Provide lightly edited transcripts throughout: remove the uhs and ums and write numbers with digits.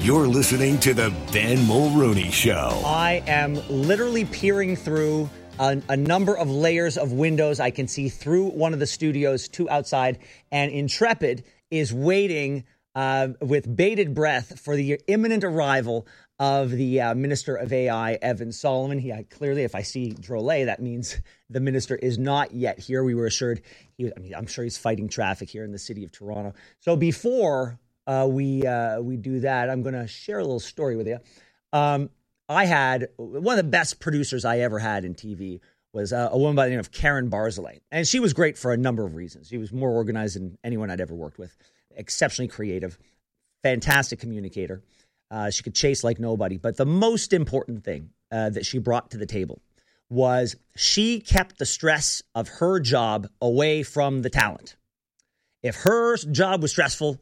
You're listening to the Ben Mulrooney Show. I am literally peering through a number of layers of windows. I can see through one of the studios to outside, and Intrepid is waiting with bated breath for the imminent arrival of the Minister of AI, Evan Solomon. Clearly, if I see Drolet, that means the minister is not yet here. We were assured I'm sure he's fighting traffic here in the city of Toronto. So before we do that, I'm going to share a little story with you. I had one of the best producers I ever had in TV was a woman by the name of Karen Barzilay. And she was great for a number of reasons. She was more organized than anyone I'd ever worked with, exceptionally creative, fantastic communicator. She could chase like nobody. But the most important thing that she brought to the table was she kept the stress of her job away from the talent. If her job was stressful,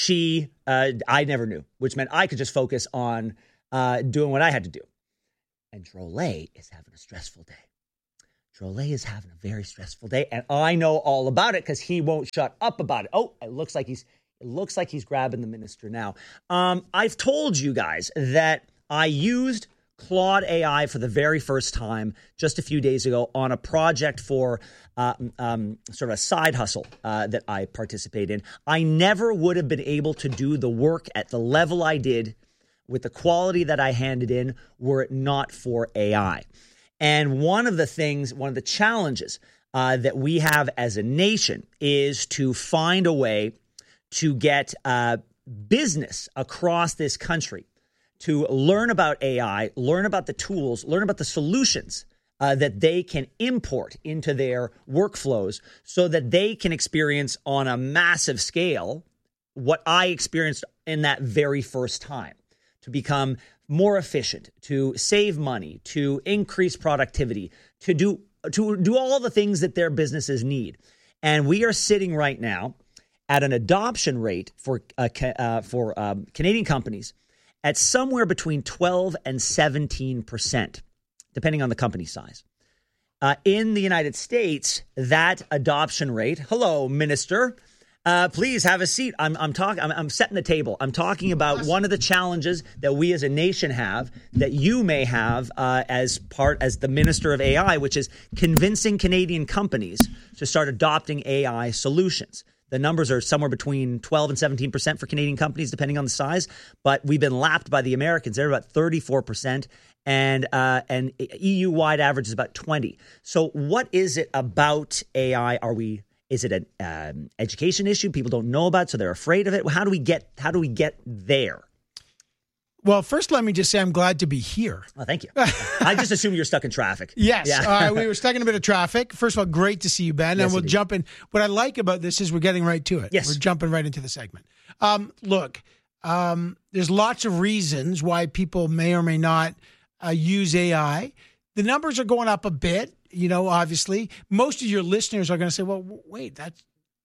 I never knew, which meant I could just focus on doing what I had to do. And Drolet is having a stressful day. Drolet is having a very stressful day, and I know all about it because he won't shut up about it. Oh, it looks like he's grabbing the minister now. I've told you guys that I used Claude AI for the very first time just a few days ago on a project for sort of a side hustle that I participate in. I never would have been able to do the work at the level I did with the quality that I handed in were it not for AI. And one of the challenges that we have as a nation is to find a way to get business across this country to learn about AI, learn about the tools, learn about the solutions that they can import into their workflows so that they can experience on a massive scale what I experienced in that very first time, to become more efficient, to save money, to increase productivity, to do all the things that their businesses need. And we are sitting right now at an adoption rate for Canadian companies at somewhere between 12 and 17%, depending on the company size. In the United States, that adoption rate, hello, Minister, please have a seat. I'm setting the table. I'm talking about one of the challenges that we as a nation have, that you may have as the Minister of AI, which is convincing Canadian companies to start adopting AI solutions. The numbers are somewhere between 12 and 17% for Canadian companies, depending on the size. But we've been lapped by the Americans. They're about 34%, and EU-wide average is about 20%. So what is it about AI? Is it an education issue people don't know about, so they're afraid of it? How do we get there? Well, first, let me just say I'm glad to be here. Oh, thank you. I just assumed you're stuck in traffic. Yes. Yeah. We were stuck in a bit of traffic. First of all, great to see you, Ben. Yes, and we'll indeed. jump in. What I like about this is we're getting right to it. Yes. We're jumping right into the segment. Look, there's lots of reasons why people may or may not use AI. The numbers are going up a bit, obviously. Most of your listeners are going to say, well, wait, that's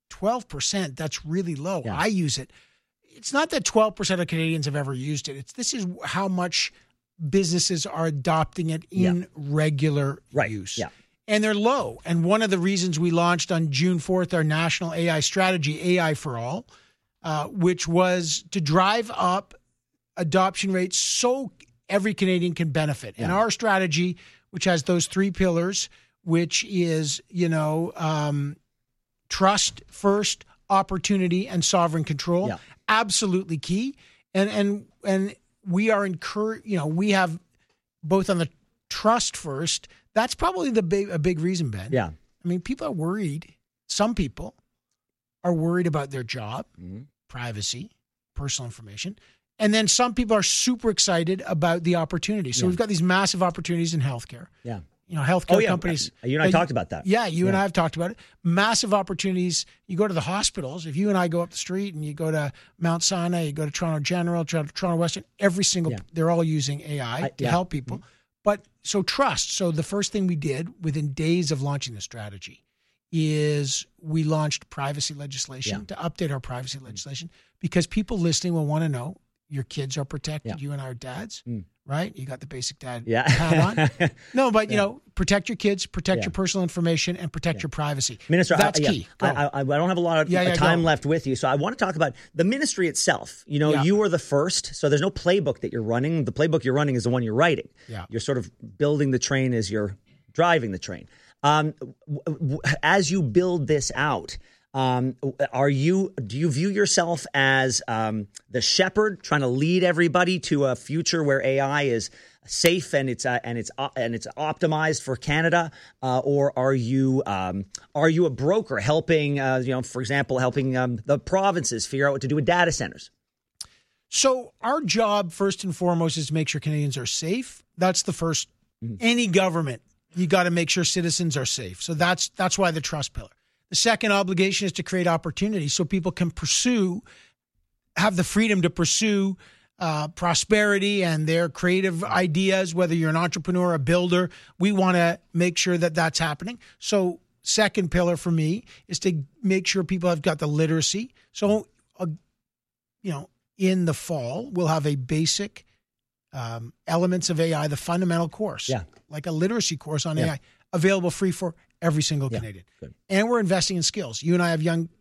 12%. That's really low. Yeah. I use it. It's not that 12% of Canadians have ever used it. This is how much businesses are adopting it in regular use. Yeah. And they're low. And one of the reasons we launched on June 4th our national AI strategy, AI for All, which was to drive up adoption rates so every Canadian can benefit. Yeah. And our strategy, which has those three pillars, which is, trust first, opportunity, and sovereign control, absolutely key. And we are we have both on the trust first. That's probably a big reason, Ben. Yeah. I mean, people are worried. Some people are worried about their job, privacy, personal information. And then some people are super excited about the opportunity. So we've got these massive opportunities in healthcare. Yeah. Healthcare companies. You and I talked about that. Yeah, you and I have talked about it. Massive opportunities. You go to the hospitals. If you and I go up the street and you go to Mount Sinai, you go to Toronto General, Toronto Western, they're all using AI to help people. Mm-hmm. But so trust. So the first thing we did within days of launching the strategy is we launched privacy legislation to update our privacy legislation because people listening will want to know your kids are protected. You and I are dads, right? You got the basic dad Yeah. hat on. No, but, protect your kids, protect your personal information, and protect your privacy. Minister, that's key. I don't have a lot of time left with you, so I want to talk about the ministry itself. You were the first, so there's no playbook that you're running. The playbook you're running is the one you're writing. Yeah. You're sort of building the train as you're driving the train. As you build this out, do you view yourself as the shepherd trying to lead everybody to a future where AI is safe and it's optimized for Canada, or are you a broker helping for example helping the provinces figure out what to do with data centers? So our job first and foremost is to make sure Canadians are safe. That's the first. Any government, you got to make sure citizens are safe. So that's why the trust pillar. The second obligation is to create opportunity so people can have the freedom to pursue prosperity and their creative ideas, whether you're an entrepreneur, a builder. We want to make sure that that's happening. So second pillar for me is to make sure people have got the literacy. So, in the fall, we'll have a basic elements of AI, the fundamental course, like a literacy course on AI, available free for every single Canadian. Good. And we're investing in skills. You and I have young